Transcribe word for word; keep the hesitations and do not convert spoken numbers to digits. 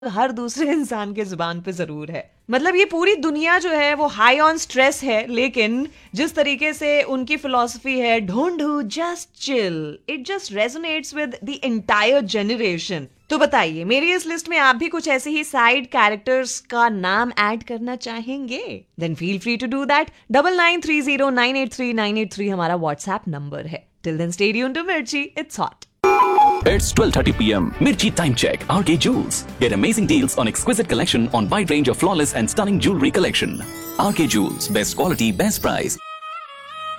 हर दूसरे इंसान के जुबान पे जरूर है। मतलब ये पूरी दुनिया जो है वो हाई ऑन स्ट्रेस है, लेकिन जिस तरीके से उनकी फिलॉसफी है don't do just chill, it just resonates with the entire generation. तो बताइए, मेरी इस लिस्ट में आप भी कुछ ऐसे ही साइड कैरेक्टर्स का नाम ऐड करना चाहेंगे? Then feel free to do that. Double nine three zero nine eight three nine eight three हमारा व्हाट्सएप नंबर है। Till then stay tuned to मिर्ची, it's hot. It's twelve thirty p m. Mirchi Time Check. R K Jewels. Get amazing deals on exquisite collection on wide range of flawless and stunning jewelry collection. R K Jewels. Best quality, best price.